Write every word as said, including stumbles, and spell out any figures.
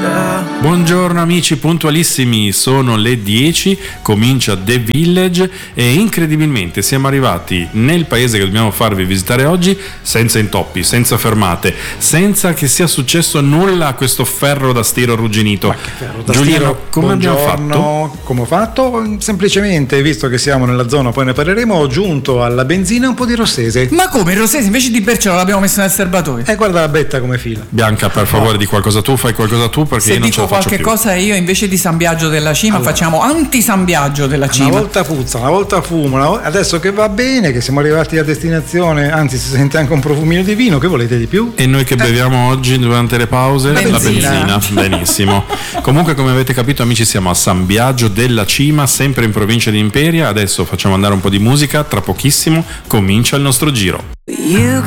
Buongiorno amici puntualissimi, sono le dieci, comincia The Village e incredibilmente siamo arrivati nel paese che dobbiamo farvi visitare oggi senza intoppi, senza fermate, senza che sia successo nulla a questo ferro da stiro arrugginito. Ma che ferro da Giuliano, stiro? come abbiamo Buongiorno. fatto? Come ho fatto? Semplicemente, visto che siamo nella zona, poi ne parleremo, ho aggiunto alla benzina un po' di rossese. Ma come il rossese invece di bercelo l'abbiamo messo nel serbatoio? E guarda la betta come fila. Bianca, per favore, di qualcosa tu, fai qualcosa tu perché Se io non ce dico la faccio qualche più. cosa io invece di San Biagio della Cima Allora. facciamo anti-San Biagio della Cima. Una volta puzza, una volta fumo, una volta... adesso che va bene, che siamo arrivati a destinazione, anzi si sente anche un profumino di vino, che volete di più? E noi che beviamo oggi durante le pause? La benzina. La benzina, benissimo. Comunque, come avete capito amici, siamo a San Biagio della Cima, sempre in provincia di Imperia. Adesso facciamo andare un po' di musica, tra pochissimo comincia il nostro giro.